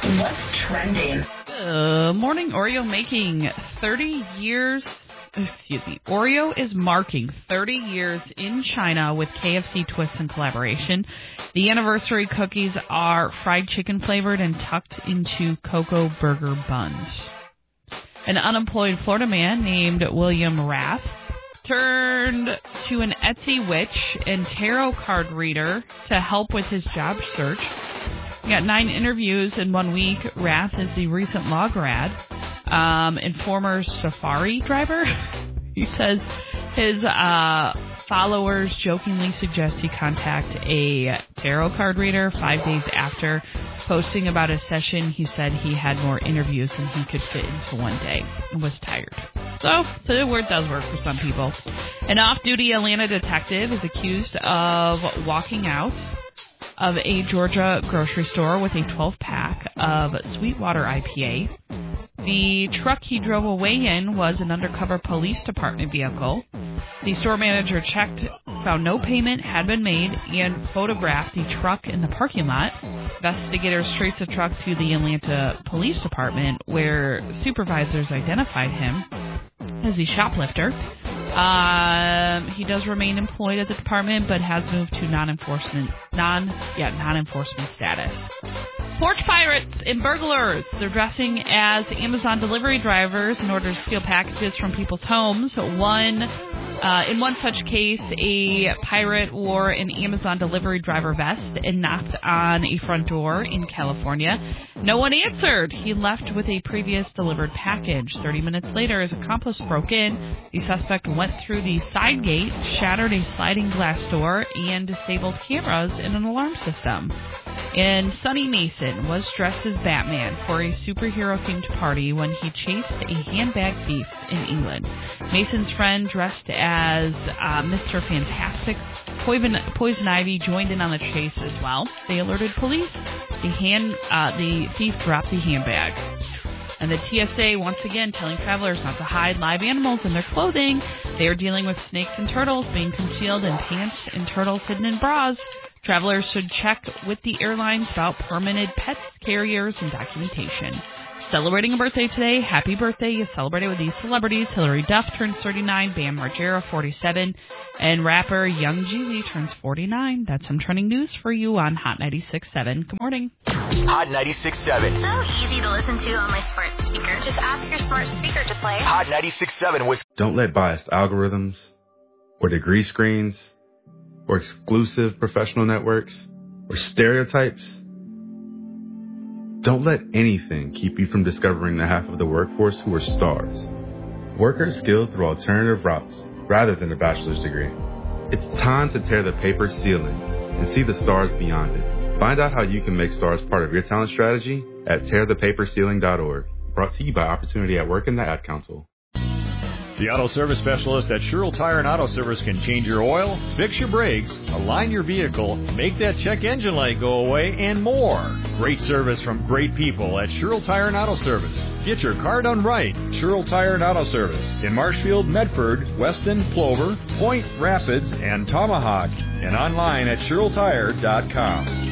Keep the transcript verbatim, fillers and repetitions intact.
What's trending? Good morning. Oreo making thirty years. Excuse me. Oreo is marking thirty years in China with K F C twists and collaboration. The anniversary cookies are fried chicken flavored and tucked into cocoa burger buns. An unemployed Florida man named William Rath turned to an Etsy witch and tarot card reader to help with his job search. He got nine interviews in one week. Rath is the recent law grad um, and former safari driver. He says his uh, followers jokingly suggest he contact a tarot card reader. Five days after posting about his session, he said he had more interviews than he could fit into one day and was tired. So, so the word does work for some people. An off-duty Atlanta detective is accused of walking out of a Georgia grocery store with a twelve-pack of Sweetwater I P A. The truck he drove away in was an undercover police department vehicle. The store manager checked, found no payment had been made, and photographed the truck in the parking lot. Investigators traced the truck to the Atlanta Police Department, where supervisors identified him as the shoplifter. Um, he does remain employed at the department, but has moved to non-enforcement, non, yeah, non-enforcement status. Porch pirates and burglars. They're dressing as Amazon delivery drivers in order to steal packages from people's homes. One, uh, in one such case, a pirate wore an Amazon delivery driver vest and knocked on a front door in California. No one answered. He left with a previous delivered package. Thirty minutes later, his accomplice broke in. The suspect went through the side gate, shattered a sliding glass door, and disabled cameras in an alarm system. And Sonny Mason was dressed as Batman for a superhero-themed party when he chased a handbag thief in England. Mason's friend, dressed as uh, Mister Fantastic, Poison, Poison Ivy, joined in on the chase as well. They alerted police. The hand, uh, the thief dropped the handbag. And the T S A, once again, telling travelers not to hide live animals in their clothing. They are dealing with snakes and turtles being concealed in pants and turtles hidden in bras. Travelers should check with the airlines about permitted pets, carriers, and documentation. Celebrating a birthday today, happy birthday. You celebrated with these celebrities. Hilary Duff turns thirty-nine, Bam Margera forty-seven, and rapper Young Jeezy turns forty-nine. That's some trending news for you on Hot ninety-six point seven. Good morning. Hot ninety-six point seven. So easy to listen to on my smart speaker. Just ask your smart speaker to play. Hot ninety-six point seven was... Don't let biased algorithms or degree screens or exclusive professional networks or stereotypes. Don't let anything keep you from discovering the half of the workforce who are stars. Workers skilled through alternative routes rather than a bachelor's degree. It's time to tear the paper ceiling and see the stars beyond it. Find out how you can make stars part of your talent strategy at tear the paper ceiling dot org. Brought to you by Opportunity at Work and the Ad Council. The auto service specialist at Sherrill Tire and Auto Service can change your oil, fix your brakes, align your vehicle, make that check engine light go away, and more. Great service from great people at Sherrill Tire and Auto Service. Get your car done right. Sherrill Tire and Auto Service in Marshfield, Medford, Weston, Plover, Point, Rapids, and Tomahawk, and online at sherrill tire dot com.